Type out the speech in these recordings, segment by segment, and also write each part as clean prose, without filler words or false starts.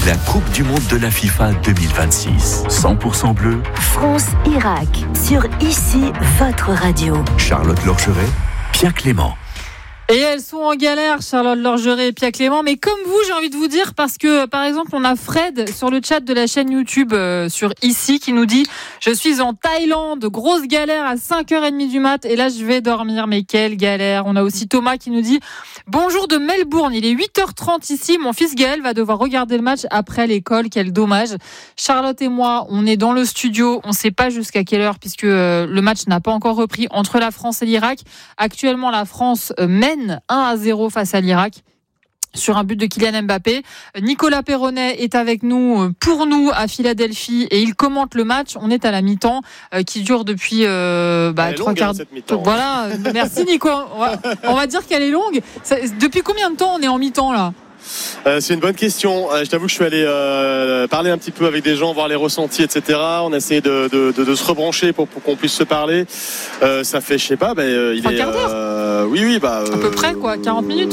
la Coupe du Monde de la FIFA 2026. 100% bleu. France-Irak, sur ici, votre radio. Charlotte Lorgeret, Pierre Clément. Et elles sont en galère, Charlotte Lorgeret et Pierre Clément. Mais comme vous, j'ai envie de vous dire, parce que, par exemple, on a Fred sur le chat de la chaîne YouTube sur Ici qui nous dit « Je suis en Thaïlande, grosse galère à 5h30 du mat et là, je vais dormir. Mais quelle galère !» On a aussi Thomas qui nous dit « Bonjour de Melbourne, il est 8h30 ici. Mon fils Gaël va devoir regarder le match après l'école. Quel dommage. » Charlotte et moi, on est dans le studio. On ne sait pas jusqu'à quelle heure puisque le match n'a pas encore repris entre la France et l'Irak. Actuellement, la France mène 1-0 face à l'Irak sur un but de Kylian Mbappé. Nicolas Perronnet est avec nous pour nous à Philadelphie et il commente le match. On est à la mi-temps qui dure depuis 3 quarts d'heure. Voilà, merci Nico. On va dire qu'elle est longue. Depuis combien de temps on est en mi-temps là ? C'est une bonne question. Je t'avoue que je suis allé parler un petit peu avec des gens, voir les ressentis, etc. On a essayé de se rebrancher pour qu'on puisse se parler. Ça fait, je sais pas, il est. Oui, à peu près quoi, 40 minutes.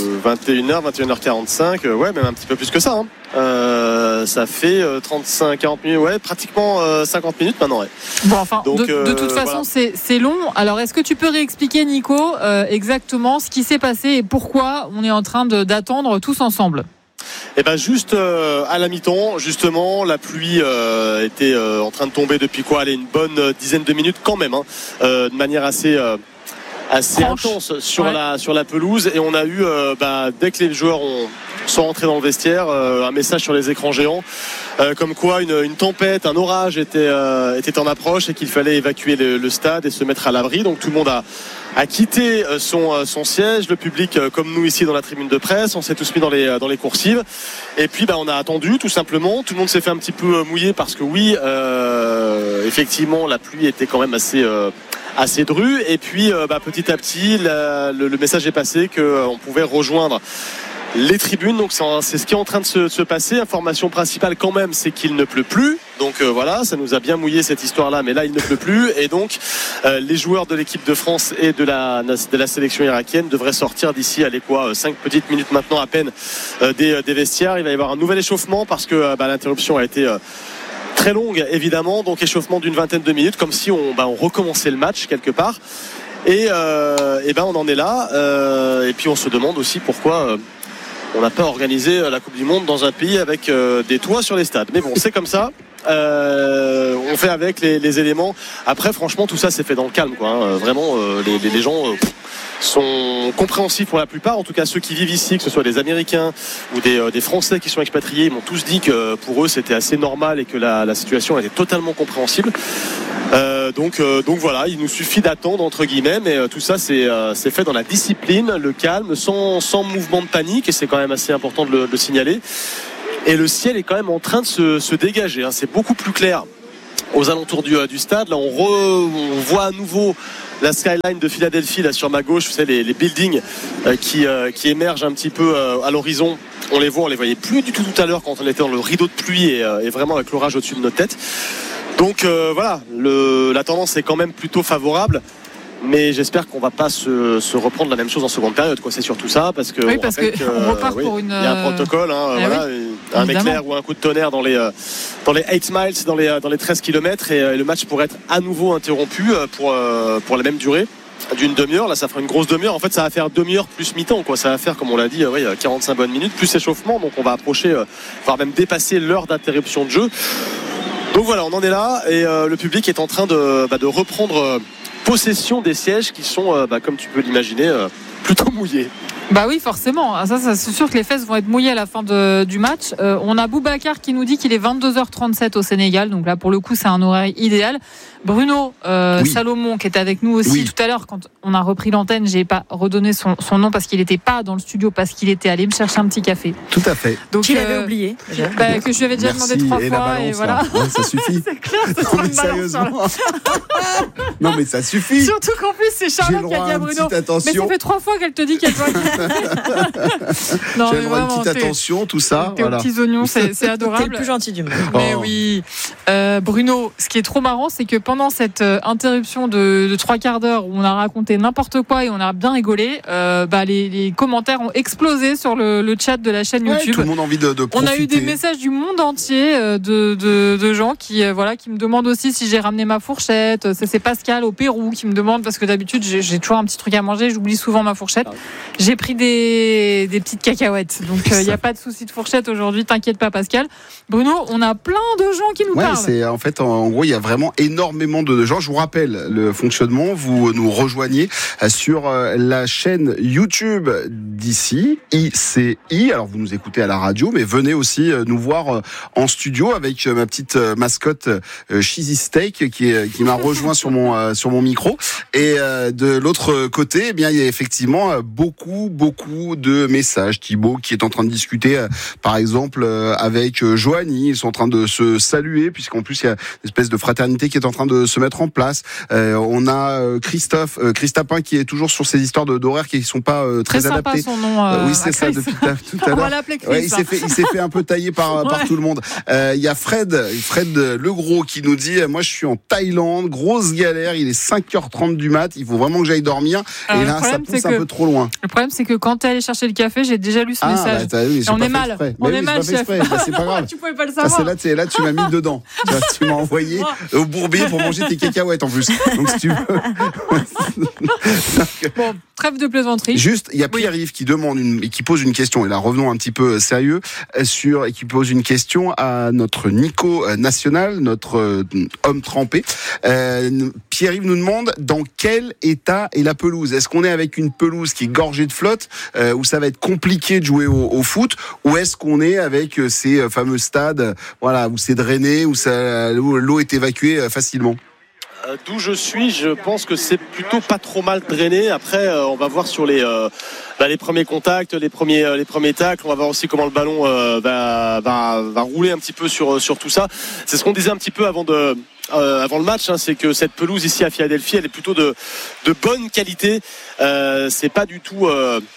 21h45, ouais, même un petit peu plus que ça. Ça fait 35-40 minutes, ouais, pratiquement 50 minutes maintenant. Ouais. Bon, enfin, donc, de toute façon, voilà. C'est long. Alors, est-ce que tu peux réexpliquer, Nico, exactement ce qui s'est passé et pourquoi on est en train d'attendre tous ensemble ? Et juste à la mi-temps, justement, la pluie était en train de tomber depuis une bonne dizaine de minutes quand même, de manière assez intense sur la pelouse. Et on a eu, dès que les joueurs sont rentrés dans le vestiaire, un message sur les écrans géants, comme quoi une tempête, un orage était en approche et qu'il fallait évacuer le stade et se mettre à l'abri. Donc tout le monde a quitté son siège, le public comme nous ici dans la tribune de presse, on s'est tous mis dans les coursives et puis on a attendu tout simplement. Tout le monde s'est fait un petit peu mouiller parce que oui, effectivement la pluie était quand même assez drue et puis petit à petit le message est passé qu'on pouvait rejoindre les tribunes. Donc c'est ce qui est en train de se passer. Information principale quand même, c'est qu'il ne pleut plus. Donc voilà, ça nous a bien mouillé cette histoire-là, mais là il ne pleut plus et donc les joueurs de l'équipe de France et de la sélection irakienne devraient sortir d'ici 5 petites minutes maintenant à peine des vestiaires. Il va y avoir un nouvel échauffement parce que l'interruption a été très longue évidemment, donc échauffement d'une vingtaine de minutes comme si on recommençait le match quelque part et on en est là et puis on se demande aussi pourquoi on n'a pas organisé la Coupe du Monde dans un pays avec des toits sur les stades. Mais bon, c'est comme ça. On fait avec les éléments. Après, franchement, tout ça s'est fait dans le calme, quoi. Vraiment, les gens sont compréhensifs pour la plupart. En tout cas, ceux qui vivent ici, que ce soit des Américains ou des Français qui sont expatriés, m'ont tous dit que pour eux, c'était assez normal et que la situation était totalement compréhensible. Donc voilà, il nous suffit d'attendre entre guillemets, mais tout ça c'est fait dans la discipline, le calme, sans mouvement de panique, et c'est quand même assez important de le signaler. Et le ciel est quand même en train de se dégager, c'est beaucoup plus clair aux alentours du stade. Là on voit à nouveau la skyline de Philadelphie là sur ma gauche, vous savez les buildings qui émergent un petit peu à l'horizon. On les voyait plus du tout à l'heure quand on était dans le rideau de pluie et vraiment avec l'orage au-dessus de notre tête. Donc voilà, la tendance est quand même plutôt favorable, mais j'espère qu'on va pas se reprendre la même chose en seconde période, quoi. C'est surtout ça, parce que on repart pour une. Il y a un protocole, un éclair ou un coup de tonnerre dans les 8 miles, dans les 13 km, et le match pourrait être à nouveau interrompu pour la même durée d'une demi-heure. Là ça fera une grosse demi-heure. En fait ça va faire demi-heure plus mi-temps, quoi. Ça va faire, comme on l'a dit, 45 bonnes minutes plus échauffement, donc on va approcher, voire même dépasser l'heure d'interruption de jeu. Donc voilà, on en est là et le public est en train de reprendre possession des sièges qui sont, comme tu peux l'imaginer, plutôt mouillés. Bah oui, forcément. Ça, c'est sûr que les fesses vont être mouillées à la fin du match. On a Boubacar qui nous dit qu'il est 22h37 au Sénégal. Donc là, pour le coup, c'est un horaire idéal. Bruno Salomon, qui était avec nous aussi tout à l'heure, quand on a repris l'antenne, j'ai pas redonné son nom parce qu'il n'était pas dans le studio, parce qu'il était allé me chercher un petit café. Tout à fait. Donc il avait oublié. Que je lui avais déjà demandé 3 fois. Balance, et voilà. Ouais, ça suffit. C'est clair, c'est trop une sérieusement. Non mais ça suffit. Surtout qu'en plus, c'est Charlotte qui a dit à Bruno. Mais ça fait 3 fois qu'elle te dit qu'elle doit quitter. Non, J'ai mais le droit à une vraiment, petite attention, tout ça. T'es aux petits oignons, c'est T'es adorable. le plus gentil du monde. Mais Oh. oui. Bruno, ce qui est trop marrant, c'est que pendant cette interruption de 3 quarts d'heure où on a raconté n'importe quoi et on a bien rigolé, les commentaires ont explosé sur le chat de la chaîne Ouais, YouTube. tout le monde a envie de profiter. On a eu des messages du monde entier de gens qui me demandent aussi si j'ai ramené ma fourchette. C'est Pascal au Pérou qui me demande, parce que d'habitude j'ai toujours un petit truc à manger, j'oublie souvent ma fourchette. J'ai pris des petites cacahuètes, donc il n'y a pas de souci de fourchette aujourd'hui, t'inquiète pas Pascal. Bruno, on a plein de gens qui nous parlent. C'est en fait, en gros, il y a vraiment énormément de gens. Je vous rappelle le fonctionnement. Vous nous rejoignez sur la chaîne YouTube d'ici, ICI. Alors, vous nous écoutez à la radio, mais venez aussi nous voir en studio avec ma petite mascotte Cheesy Steak qui m'a rejoint sur mon micro. Et de l'autre côté, eh bien, il y a effectivement beaucoup de messages. Thibaut qui est en train de discuter, par exemple, avec Joanie. Ils sont en train de se saluer, puisqu'en plus il y a une espèce de fraternité qui est en train de se mettre en place. On a Christophe Papin qui est toujours sur ces histoires d'horaires qui ne sont pas très adaptées. Son nom, oui, c'est ça, depuis tout à l'heure. On va l'appeler Chris. Ouais, il s'est fait un peu tailler par tout le monde. Il y a Fred Legros qui nous dit, moi je suis en Thaïlande, grosse galère, il est 5h30 du mat, il faut vraiment que j'aille dormir. Alors, et là, ça pousse un peu trop loin. Le problème, c'est que quand t'es allé chercher le café, j'ai déjà lu ce message. On est mal. On est mal, chef. C'est pas grave. Tu pouvais pas le savoir. Là, tu m'as mis dedans. Tu m'as envoyé au bourbier pour manger tes cacahuètes en plus. Donc si tu veux. Bon, trêve de plaisanterie. Juste, il y a Pierre-Yves qui demande et qui pose une question. Et là, revenons un petit peu sérieux et qui pose une question à notre Nico national, notre homme trempé. Pierre-Yves nous demande dans quel état est la pelouse. Est-ce qu'on est avec une pelouse qui est gorgée de flotte, où ça va être compliqué de jouer au foot, ou est-ce qu'on est avec ces fameux stades, où c'est drainé, où l'eau est évacuée facilement? D'où je suis, je pense que c'est plutôt pas trop mal drainé. Après, on va voir sur les premiers contacts, les premiers tacles. On va voir aussi comment le ballon va rouler un petit peu sur tout ça. C'est ce qu'on disait un petit peu avant le match, c'est que cette pelouse ici à Philadelphie, elle est plutôt de bonne qualité. C'est pas du tout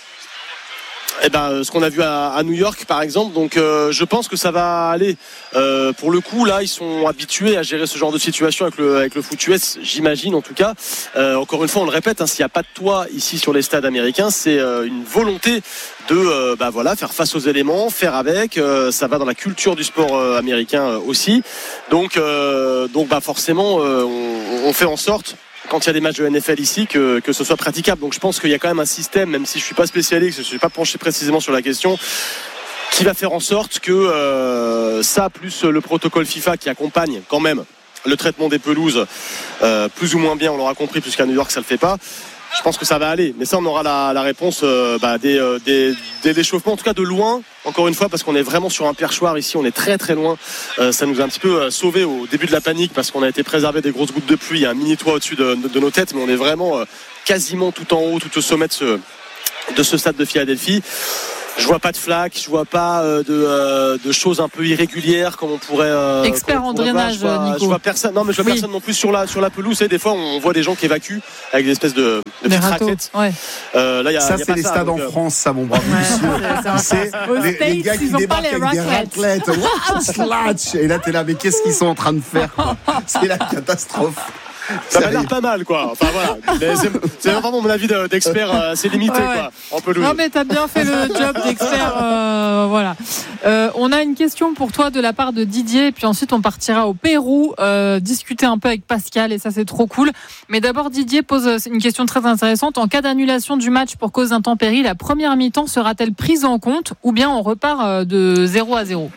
ce qu'on a vu à New York par exemple, donc je pense que ça va aller. Pour le coup là, ils sont habitués à gérer ce genre de situation avec le foot US, j'imagine en tout cas. Encore une fois, on le répète, s'il n'y a pas de toit ici sur les stades américains, c'est une volonté de faire face aux éléments, faire avec. Ça va dans la culture du sport américain aussi. Donc forcément, on fait en sorte, quand il y a des matchs de NFL ici, que ce soit praticable. Donc je pense qu'il y a quand même un système, même si je ne suis pas spécialiste, je ne suis pas penché précisément sur la question, qui va faire en sorte que ça, plus le protocole FIFA qui accompagne quand même le traitement des pelouses, plus ou moins bien, on l'aura compris, puisqu'à New York ça ne le fait pas. Je pense que ça va aller, mais ça on aura la réponse des échauffements, en tout cas de loin, encore une fois, parce qu'on est vraiment sur un perchoir ici, on est très très loin. Ça nous a un petit peu sauvé au début de la panique, parce qu'on a été préservé des grosses gouttes de pluie. Il y a un mini toit au-dessus de nos têtes, mais on est vraiment quasiment tout en haut, tout au sommet de ce stade de Philadelphie. Je vois pas de flaques, je vois pas de choses un peu irrégulières comme on pourrait. Expert en drainage, Nico. Je vois personne. Non, mais je vois personne non plus sur la pelouse. Et des fois, on voit des gens qui évacuent avec des espèces de petites raquettes. Ouais. Là, y a, ça, y a c'est les stades en France, ça, mon brave. C'est les gars qui débarquent avec des raclettes. Slatch. Et là, t'es là, mais qu'est-ce qu'ils sont en train de faire, quoi? C'est la catastrophe. Ça m'a l'air pas mal, quoi. Enfin voilà. C'est vraiment mon avis d'expert assez limité, quoi, en pelouse. Non, mais t'as bien fait le job d'expert. Voilà. On a une question pour toi de la part de Didier, et puis ensuite on partira au Pérou discuter un peu avec Pascal, et ça c'est trop cool. Mais d'abord, Didier pose une question très intéressante. En cas d'annulation du match pour cause d'intempéries, la première mi-temps sera-t-elle prise en compte, ou bien on repart de 0-0?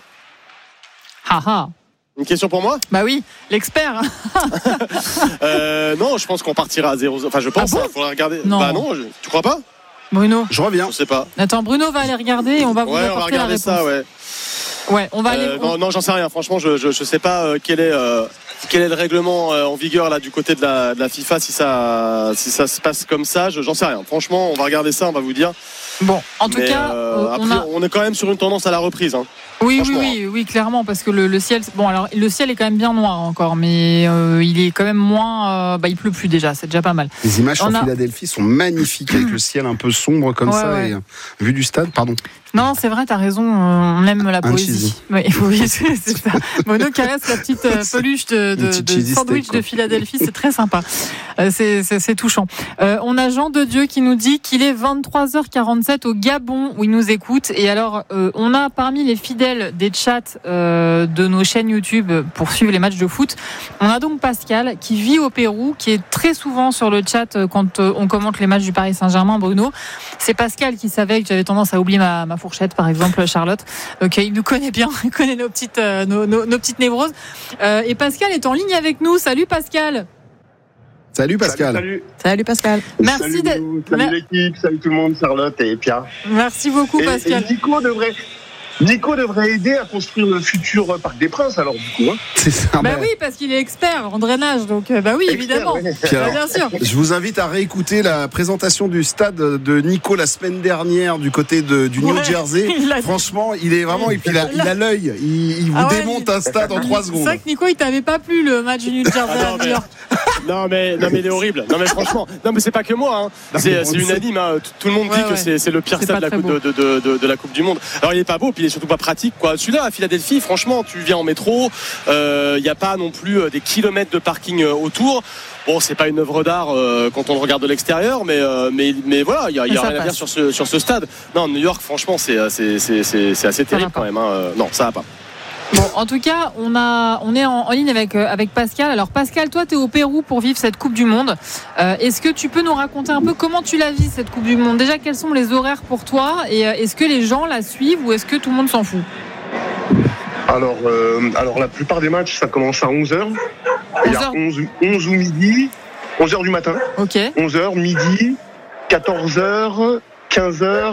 Haha. Une question pour moi? Bah oui, l'expert. Non, je pense qu'on partira à 0. Enfin, je pense. Ah bon? Faudra regarder. Non. Bah non, tu crois pas? Bruno. Je reviens. Je sais pas. Attends, Bruno va aller regarder et on va vous apporter on va regarder la réponse. ça, Ouais, on va aller. Non, j'en sais rien. Franchement, je sais pas quel est le règlement en vigueur là du côté de la FIFA, si ça se passe comme ça. J'en sais rien. Franchement, on va regarder ça, on va vous dire. Bon, en tout cas, on est quand même sur une tendance à la reprise. Hein. Oui, clairement, parce que le ciel, alors le ciel est quand même bien noir encore, mais il est quand même moins, il pleut plus déjà, c'est déjà pas mal. Les images sur Philadelphie sont magnifiques avec le ciel un peu sombre comme ça, et vue du stade, pardon. Non, c'est vrai, t'as raison, on aime la poésie. Oui, c'est ça. Mono caresse la petite peluche de sandwich de Philadelphie, c'est très sympa. C'est touchant. On a Jean de Dieu qui nous dit qu'il est 23h47 au Gabon où il nous écoute. Et alors, on a parmi les fidèles des chats de nos chaînes YouTube pour suivre les matchs de foot, on a donc Pascal qui vit au Pérou, qui est très souvent sur le chat quand on commente les matchs du Paris Saint-Germain. Bruno, c'est Pascal qui savait que j'avais tendance à oublier ma fourchette, par exemple, Charlotte. Donc il nous connaît bien, il connaît nos petites névroses. Et Pascal est en ligne avec nous. Salut Pascal. Salut Pascal. Salut Pascal. Merci Salut l'équipe, salut tout le monde, Charlotte et Pierre. Merci beaucoup Pascal. Et Nico devrait aider à construire le futur Parc des Princes, alors du coup. Hein. C'est ça. Oui, parce qu'il est expert en drainage, donc oui, évidemment. Ouais. Bien sûr. Je vous invite à réécouter la présentation du stade de Nico la semaine dernière du côté du New Jersey. Franchement, il est vraiment, et puis il a l'œil. Il vous démonte un stade en 3 secondes. C'est vrai que Nico, il t'avait pas plu le match du New Jersey à New York. Non mais il est horrible. Non mais franchement, mais c'est pas que moi. Hein. C'est unanime. Hein. Tout le monde dit que c'est le pire stade de la Coupe du Monde. Alors il est pas beau, puis il est surtout pas pratique. Quoi. Celui-là à Philadelphie, franchement, tu viens en métro, il n'y a pas non plus des kilomètres de parking autour. Bon, c'est pas une œuvre d'art quand on le regarde de l'extérieur, mais voilà, il y a rien à dire sur ce stade. Non, New York, franchement, c'est assez terrible quand même. Hein. Non, ça va pas. Bon, en tout cas, on est en ligne avec Pascal. Alors Pascal, toi, tu es au Pérou pour vivre cette Coupe du Monde. Est-ce que tu peux nous raconter un peu comment tu la vis, cette Coupe du Monde ? Déjà, quels sont les horaires pour toi ? Et est-ce que les gens la suivent ou est-ce que tout le monde s'en fout ? Alors la plupart des matchs, ça commence à 11h. Il y a 11 ou midi, 11h du matin. Ok. 11h, midi, 14h, 15h,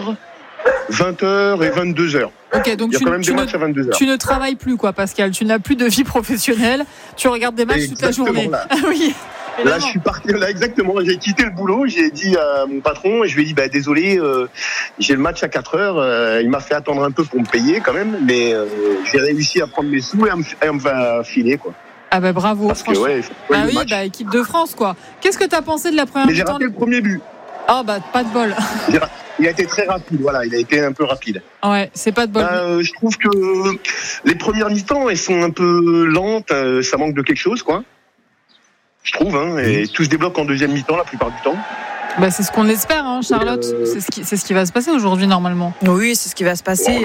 20h et 22h. Ok, donc tu ne travailles plus, quoi, Pascal. Tu n'as plus de vie professionnelle. Tu regardes des matchs toute la journée. Là. Ah oui. Là, je suis parti. Là, exactement. J'ai quitté le boulot. J'ai dit à mon patron, et je lui ai dit, désolé, j'ai le match à 4h. Il m'a fait attendre un peu pour me payer quand même, mais j'ai réussi à prendre mes sous et à me faire filer, quoi. Ah bravo. Parce que équipe de France, quoi. Qu'est-ce que t'as pensé de la première mi-temps ? J'ai raté le premier but. Ah pas de bol. Il a été très rapide, voilà, il a été un peu rapide. Ouais, c'est pas de bol. Je trouve que les premières mi-temps, elles sont un peu lentes, ça manque de quelque chose, quoi. Je trouve, hein, et tout se débloque en deuxième mi-temps la plupart du temps. C'est ce qu'on espère, hein, Charlotte. C'est ce qui va se passer aujourd'hui, normalement. Oui, c'est ce qui va se passer.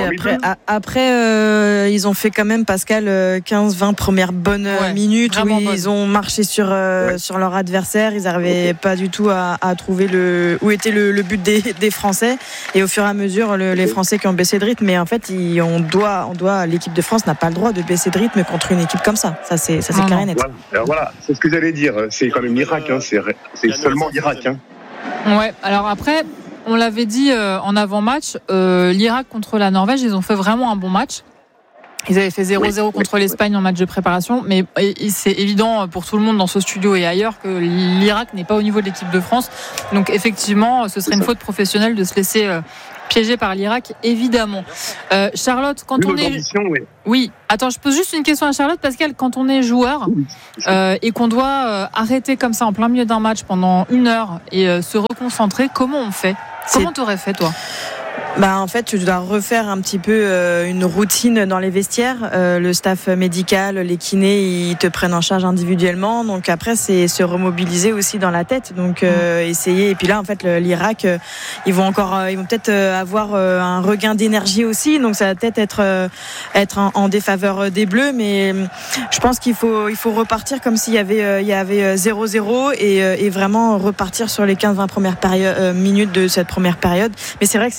Après, ils ont fait quand même, Pascal, 15-20 premières bonnes minutes où ils ont marché sur leur adversaire. Ils n'arrivaient pas du tout à trouver où était le but des Français. Et au fur et à mesure, les Français qui ont baissé de rythme. Mais en fait, l'équipe de France n'a pas le droit de baisser de rythme contre une équipe comme ça. Ça, c'est clair et net. Voilà, c'est ce que j'allais dire. C'est quand même l'Irak. Hein. C'est seulement l'Irak. Hein. Ouais, alors après, on l'avait dit en avant-match, l'Irak contre la Norvège, ils ont fait vraiment un bon match. Ils avaient fait 0-0 contre l'Espagne en match de préparation, mais c'est évident pour tout le monde dans ce studio et ailleurs que l'Irak n'est pas au niveau de l'équipe de France. Donc effectivement, ce serait une faute professionnelle de se laisser piégé par l'Irak, évidemment. Charlotte, quand on est... Oui, attends, je pose juste une question à Charlotte, Pascal. Quand on est joueur et qu'on doit arrêter comme ça en plein milieu d'un match pendant 1 heure et se reconcentrer, comment on fait ? Comment t'aurais fait, toi ? En fait, tu dois refaire un petit peu une routine dans les vestiaires. Le staff médical, les kinés, ils te prennent en charge individuellement. Donc après, c'est se remobiliser aussi dans la tête. Donc essayer. Et puis là, en fait, l'Irak, ils vont peut-être avoir un regain d'énergie aussi. Donc ça va peut-être être en défaveur des Bleus. Mais je pense qu'il faut repartir comme s'il y avait 0-0 et vraiment repartir sur les 15-20 premières minutes de cette première période. Mais c'est vrai que c'est très compliqué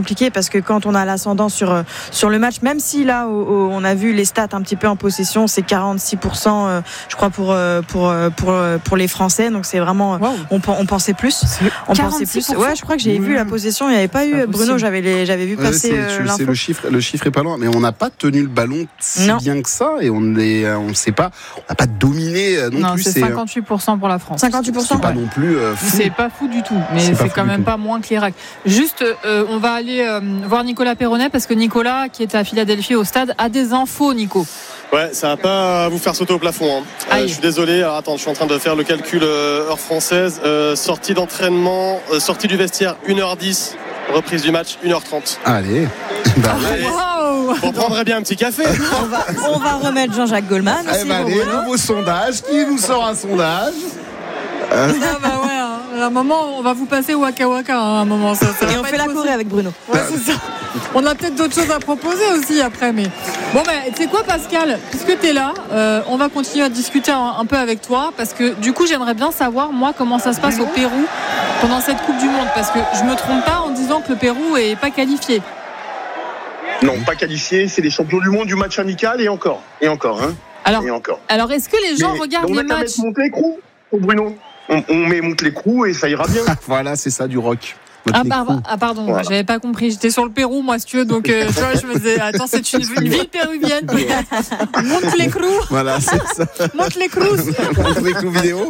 compliqué parce que quand on a l'ascendant sur le match, même si là on a vu les stats un petit peu en possession, c'est 46% je crois pour les Français, donc c'est vraiment on pensait plus. Ouais, je crois que j'ai vu la possession, il n'y avait pas eu Bruno, j'avais vu passer l'info. Le chiffre est pas loin, mais on n'a pas tenu le ballon si bien que ça et on n'a pas dominé non plus. C'est 58% pour la France. 58%. C'est pas non plus fou. C'est pas fou du tout, mais c'est quand même pas moins que l'Irak. Juste, on va aller voir Nicolas Perronnet parce que Nicolas, qui est à Philadelphie au stade, a des infos, Nico. Ouais, ça va pas vous faire sauter au plafond. Je suis désolé. Alors attends, je suis en train de faire le calcul heure française. Sortie d'entraînement, sortie du vestiaire 1h10, reprise du match 1h30. Allez. On prendrait bien un petit café. On va remettre Jean-Jacques Goldman. Nouveau sondage. Qui nous sort un sondage? À un moment, on va vous passer Waka Waka. À un moment, ça et on fait la Corée avec Bruno. Ouais, c'est ça. On a peut-être d'autres choses à proposer aussi après, mais bon, tu sais quoi, Pascal, puisque t'es là, on va continuer à discuter un peu avec toi parce que du coup, j'aimerais bien savoir moi comment ça se passe au Pérou pendant cette Coupe du Monde, parce que je me trompe pas en disant que le Pérou est pas qualifié. Non, pas qualifié. C'est les champions du monde du match amical et encore. Alors, est-ce que les gens regardent les matchs? On va mettre l'écrou pour Bruno. On monte l'écrou et ça ira bien. Voilà, c'est ça du rock. Pardon, voilà. J'avais pas compris. J'étais sur le Pérou, moi, si tu veux. Donc, tu vois, je me disais, attends, c'est une ville péruvienne, peut-être. Monte l'écrou. Voilà, c'est ça. Monte l'écrou. Monte l'écrou vidéo.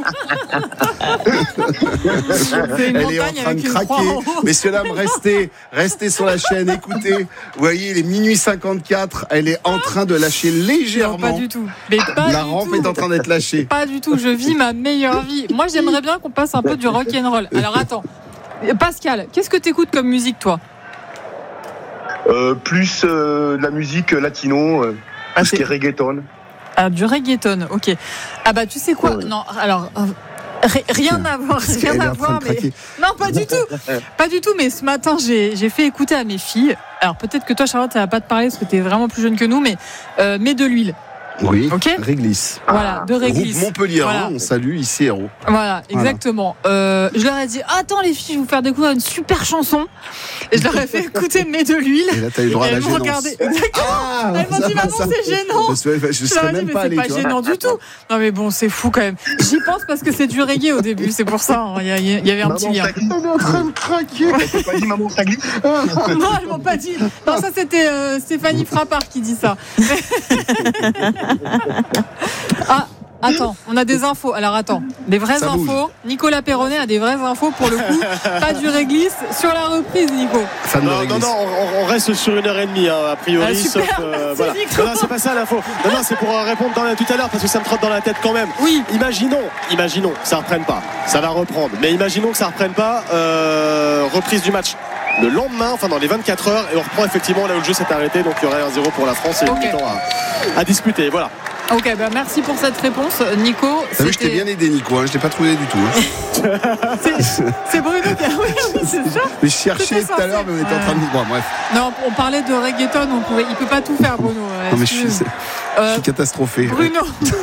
C'est une Elle est en train de craquer. Messieurs, dames, restez sur la chaîne, écoutez. Vous voyez, il est minuit 54. Elle est en train de lâcher légèrement. Non, pas du tout. Mais pas la rampe est en train d'être lâchée. Pas du tout. Je vis ma meilleure vie. Moi, j'aimerais bien qu'on passe un peu du rock'n'roll. Alors, attends. Pascal, qu'est-ce que t'écoutes comme musique, toi? Plus de la musique latino, tout ce qui est reggaeton. Ah, du reggaeton, ok. Ah bah tu sais quoi? Non, alors rien à voir, mais non, pas du tout. Mais ce matin, j'ai fait écouter à mes filles. Alors peut-être que toi, Charlotte, ça va pas te parler parce que t'es vraiment plus jeune que nous, mais mets de l'huile. Oui, okay. Réglisse. Voilà, de Réglisse. Groupe Montpellier, voilà. On salue ici Héros. Voilà, exactement. Je leur ai dit, attends les filles, je vais vous faire découvrir une super chanson. Et je leur ai fait écouter Mets de l'huile. Et là, t'as eu le droit à la gênance. Exactement. Elles m'ont dit, maman, c'est gênant. Je serais même pas allé. C'est pas gênant du tout. Non mais bon, c'est fou quand même. J'y pense parce que c'est du reggae au début, c'est pour ça. Il y avait un petit lien. On est en train de craquer. T'as pas dit maman, ça glisse? Non, elles m'ont pas dit. Non, ça c'était Stéphanie Frappard qui dit ça. Ah, attends, on a des infos. Alors attends, des vraies infos. Bouge. Nicolas Perronnet a des vraies infos pour le coup. Pas du réglisse sur la reprise, Nico. Non, on reste sur 1h30 a priori. Super, voilà. Non, c'est pas ça l'info. Non, c'est pour répondre tout à l'heure parce que ça me trotte dans la tête quand même. Oui. Imaginons que ça reprenne pas. Ça va reprendre. Mais imaginons que ça reprenne pas. Reprise du match le lendemain, enfin dans les 24 heures, et on reprend effectivement là où le jeu s'est arrêté. Donc il y aurait 1-0 pour la France et une mi-temps à disputer. Voilà. Ok, merci pour cette réponse, Nico. T'as vu, je t'ai bien aidé, Nico, je t'ai pas trouvé du tout. C'est Bruno qui a. Oui, c'est ça. Mais je cherchais tout à l'heure, mais on était en train de. Bon, bref. Non, on parlait de reggaeton, il peut pas tout faire, Bruno. Non, mais je suis catastrophé. Bruno,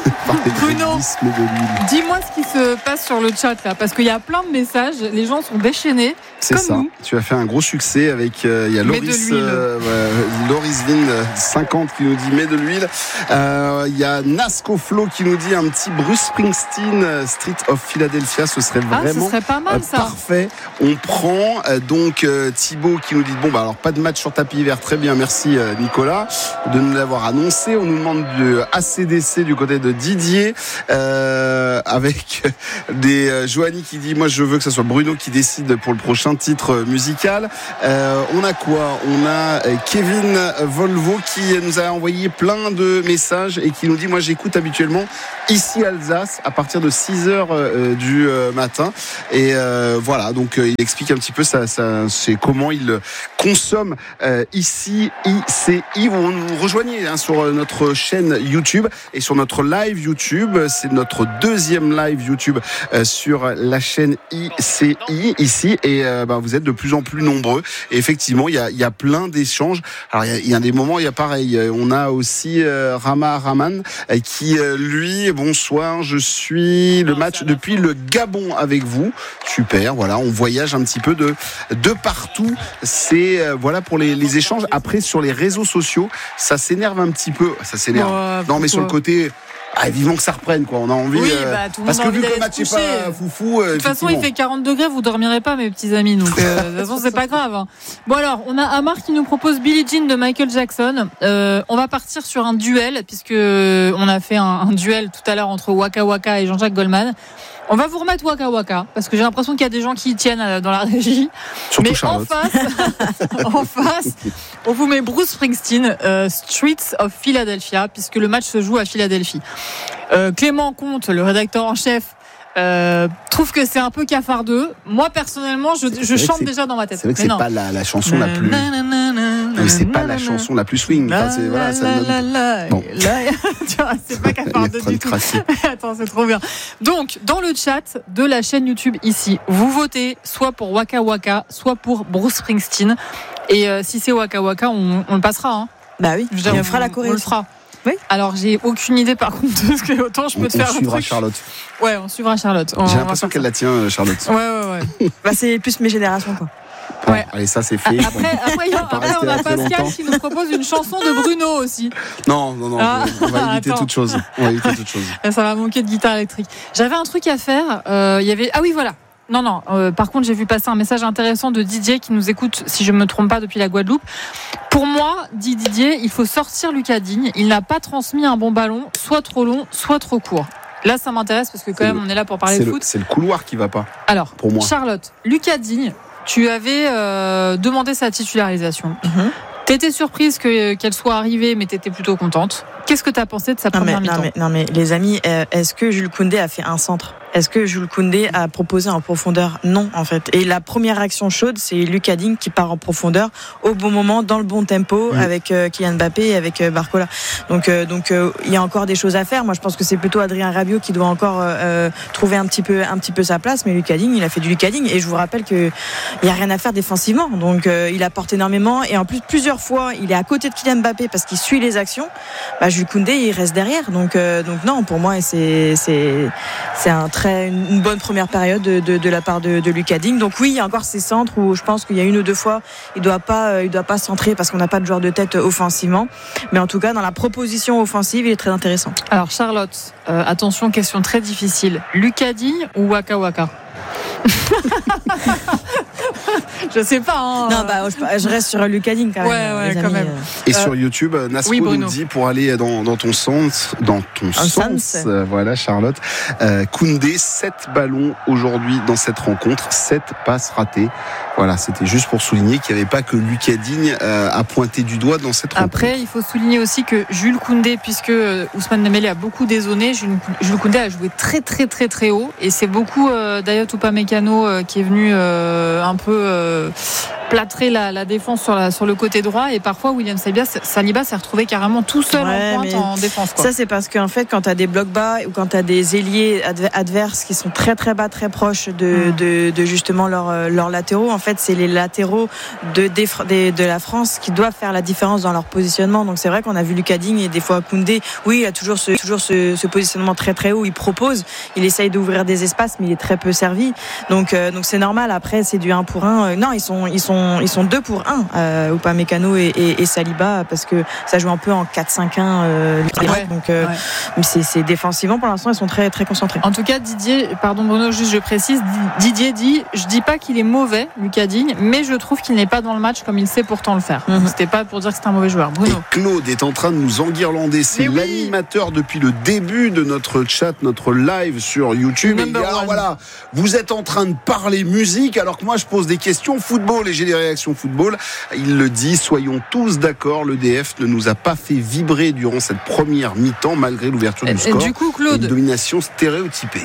dis-moi ce qui se passe sur le chat là, parce qu'il y a plein de messages, les gens sont déchaînés. C'est ça. Nous. Tu as fait un gros succès avec. Il y a Loris Vin 50 qui nous dit mets de l'huile. Il y a Nasco Flo qui nous dit un petit Bruce Springsteen Street of Philadelphia, ce serait vraiment ce serait pas mal, ça. Parfait. On prend donc Thibaut qui nous dit alors pas de match sur tapis vert, très bien, merci Nicolas de nous l'avoir annoncé. On nous demande de ACDC du côté de Didier avec des Joanie qui dit moi je veux que ce soit Bruno qui décide pour le prochain titre musical. On a quoi? On a Kevin Volvo qui nous a envoyé plein de messages et qui nous dit moi j'écoute habituellement ici Alsace à partir de 6h du matin et voilà, donc il explique un petit peu ça c'est comment il consomme ici ICI. Vous nous rejoignez sur notre chaîne YouTube et sur notre live YouTube, c'est notre deuxième live YouTube sur la chaîne ICI ici et vous êtes de plus en plus nombreux et effectivement il y a plein d'échanges. Alors il y a des moments, il y a pareil, on a aussi Rahman qui lui, bonsoir, je suis le match depuis le Gabon avec vous. Super, voilà, on voyage un petit peu de partout. C'est voilà pour les échanges. Après sur les réseaux sociaux, ça s'énerve un petit peu. Ça s'énerve. Non mais sur le côté. Vivement que ça reprenne, quoi. On a envie. Oui, tout le parce monde que vu que le match n'est pas foufou. De toute façon, il fait 40 degrés, vous dormirez pas, mes petits amis. Donc, de toute façon, c'est pas grave. Hein. Bon, alors, on a Amar qui nous propose Billie Jean de Michael Jackson. On va partir sur un duel, puisque on a fait un duel tout à l'heure entre Waka Waka et Jean-Jacques Goldman. On va vous remettre Waka Waka, parce que j'ai l'impression qu'il y a des gens qui y tiennent dans la régie. Surtout mais Charlotte. en face, on vous met Bruce Springsteen, Streets of Philadelphia, puisque le match se joue à Philadelphie. Clément Comte, le rédacteur en chef, trouve que c'est un peu cafardeux. Moi, personnellement, je chante déjà dans ma tête. C'est vrai que c'est pas la chanson la plus. C'est pas la chanson la plus swing. Bon. C'est pas cafardeux du tout. Attends, c'est trop bien. Donc, dans le chat de la chaîne YouTube ici, vous votez soit pour Waka Waka, soit pour Bruce Springsteen. Et si c'est Waka Waka, on le passera. Hein. Bah oui, on fera la Corée. On le fera. Oui. Alors j'ai aucune idée par contre de ce que autant je peux te faire un truc. On suivra Charlotte. Ouais, on suivra Charlotte. J'ai l'impression qu'elle la tient, Charlotte. Ouais. C'est plus mes générations, quoi. Bon, ouais. Allez, ça c'est fait. Après on a Pascal qui nous propose une chanson de Bruno aussi. Non, on va éviter toute chose. Ça va manquer de guitare électrique. J'avais un truc à faire. Il y avait. Ah oui, voilà. Non. Par contre, j'ai vu passer un message intéressant de Didier qui nous écoute, si je ne me trompe pas, depuis la Guadeloupe. Pour moi, dit Didier, il faut sortir Lucas Digne. Il n'a pas transmis un bon ballon, soit trop long, soit trop court. Là, ça m'intéresse parce que quand même, on est là pour parler de foot. C'est le couloir qui va pas. Alors, pour moi. Charlotte, Lucas Digne, tu avais demandé sa titularisation. T'étais surprise qu'elle soit arrivée, mais t'étais plutôt contente. Qu'est-ce que t'as pensé de sa première mi-temps ? Non mais les amis, est-ce que Jules Koundé a fait un centre ? Est-ce que Jules Koundé a proposé en profondeur ? Non, en fait. Et la première action chaude, c'est Lucas Digne qui part en profondeur au bon moment, dans le bon tempo, avec Kylian Mbappé et avec Barcola. Donc, il y a encore des choses à faire. Moi, je pense que c'est plutôt Adrien Rabiot qui doit encore trouver un petit peu sa place. Mais Lucas Digne, il a fait du Lucas Digne. Et je vous rappelle qu'il n'y a rien à faire défensivement. Donc, il apporte énormément. Et en plus, plusieurs fois, il est à côté de Kylian Mbappé parce qu'il suit les actions. Jules Koundé, il reste derrière. Donc non, pour moi, c'est une bonne première période de la part de Lucas Digne. Donc oui, il y a encore ces centres où je pense qu'il y a une ou deux fois il doit pas centrer parce qu'on n'a pas de joueur de tête offensivement, mais en tout cas dans la proposition offensive il est très intéressant. Alors Charlotte, attention, question très difficile, Lucas Digne ou Waka Waka? Je sais pas. Hein. Non, je reste sur Lucas Digne quand même. Ouais, quand même. Et sur YouTube, Nasco nous dit, pour aller dans ton sens, voilà Charlotte, Koundé, 7 ballons aujourd'hui dans cette rencontre, 7 passes ratées. Voilà, c'était juste pour souligner qu'il n'y avait pas que Lucas Digne à pointer du doigt dans cette rencontre. Après, il faut souligner aussi que Jules Koundé, puisque Ousmane Dembélé a beaucoup dézonné, Jules Koundé a joué très très très très haut, et c'est beaucoup Dayot Upamecano qui est venu un peu plâtrer la défense sur le côté droit, et parfois William Saliba s'est retrouvé carrément tout seul en pointe en défense, quoi. Ça c'est parce qu'en fait quand tu as des blocs bas ou quand tu as des ailiers adverses qui sont très très bas, très proches de justement leurs latéraux, en fait c'est les latéraux de la France qui doivent faire la différence dans leur positionnement. Donc c'est vrai qu'on a vu Lucas Digne et des fois Koundé, oui, il a toujours ce positionnement très très haut, il propose, il essaye d'ouvrir des espaces, mais il est très peu servi. Donc c'est normal. Après c'est du 1 pour 1. Non, ils sont 2 pour 1, Upamecano et Saliba, parce que ça joue un peu en 4-5-1. Donc c'est défensivement pour l'instant ils sont très très concentrés. En tout cas, Didier, pardon Bruno, juste je précise, Didier dit, je dis pas qu'il est mauvais, Lucas Digne, mais je trouve qu'il n'est pas dans le match comme il sait pourtant le faire. C'était pas pour dire que c'est un mauvais joueur. Bruno. Et Claude est en train de nous enguirlander. C'est l'animateur depuis le début de notre chat, notre live sur YouTube. Alors voilà, vous êtes en train de parler musique alors que moi je pose des questions football et j'ai des réactions football. Il le dit, soyons tous d'accord, l'EDF ne nous a pas fait vibrer durant cette première mi-temps malgré l'ouverture du score. Du coup, Claude, une domination stéréotypée.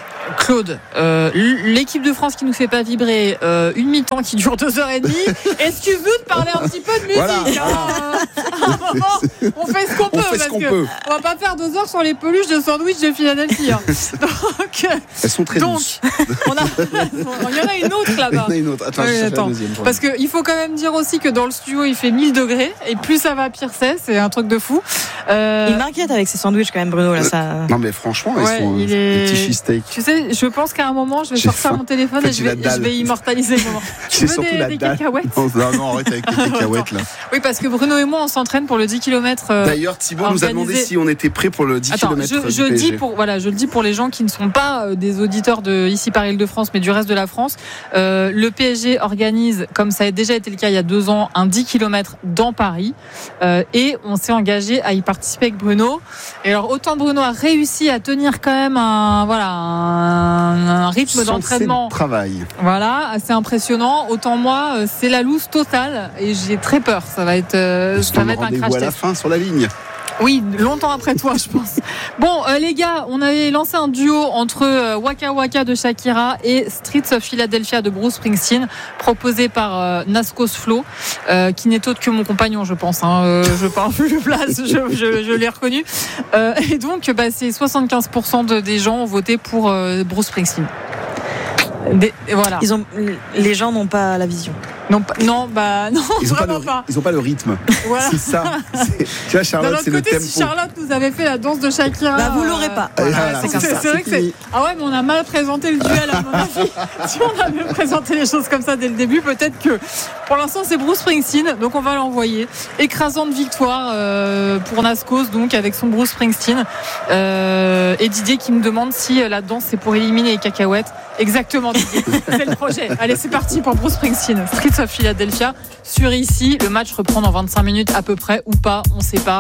Claude, l'équipe de France qui nous fait pas vibrer, une mi-temps qui dure 2h30. Excuse-nous de parler un petit peu de musique. Voilà. À un moment, on fait ce qu'on peut parce que on va pas faire 2 heures sur les peluches de sandwich de Philadelphie. Donc, elles sont très douces. Il y en a une autre là-bas. Il y en a une autre. Attends, je cherche la deuxième. Parce qu'il faut quand même dire aussi que dans le studio il fait 1000 degrés et plus ça va, pire c'est un truc de fou. Il m'inquiète avec ses sandwichs quand même, Bruno. Là, ça... Non mais franchement, ils sont des petits cheesesteaks. Tu sais, je pense qu'à un moment je vais sortir mon téléphone et je vais immortaliser le moment. Tu veux des cacahuètes? Non, arrête avec les cacahuètes là. Oui, parce que Bruno et moi on s'entraîne pour le 10 km. D'ailleurs, Thibaut nous a demandé si on était prêt pour le 10 km. Je le dis pour les gens qui ne sont pas des auditeurs de ici par Île-de-France, mais du reste de la France. Le PSG organise, comme ça a déjà été le cas il y a 2 ans, un 10 km dans Paris. Et on s'est engagé à y participer avec Bruno. Et alors, autant Bruno a réussi à tenir quand même un rythme d'entraînement. Travail. Voilà, assez impressionnant. Autant moi, c'est la loose totale et j'ai très peur. Ça va être un crash à la fin sur la ligne. Oui, longtemps après toi, je pense. Bon, les gars, on avait lancé un duo entre Waka Waka de Shakira et Streets of Philadelphia de Bruce Springsteen, proposé par Nascos Flo, qui n'est autre que mon compagnon, je pense. Je parle plus de place, je l'ai reconnu. Et donc, c'est 75% des gens ont voté pour Bruce Springsteen. Voilà. Les gens n'ont pas la vision. Non, ils ont pas le rythme. Voilà. C'est ça. Tu vois, Charlotte, c'est le tempo. Si Charlotte nous avait fait la danse de Shakira, vous l'aurez pas. Voilà, c'est vrai que c'est. Ah ouais, mais on a mal présenté le duel à mon avis. Si on avait présenté les choses comme ça dès le début, peut-être que. Pour l'instant, c'est Bruce Springsteen, donc on va l'envoyer. Écrasante victoire pour Nascos, donc avec son Bruce Springsteen. Et Didier qui me demande si la danse c'est pour éliminer les cacahuètes. Exactement, Didier. C'est le projet. Allez, c'est parti pour Bruce Springsteen. Streets of Philadelphia sur ici. Le match reprend dans 25 minutes à peu près ou pas, on sait pas.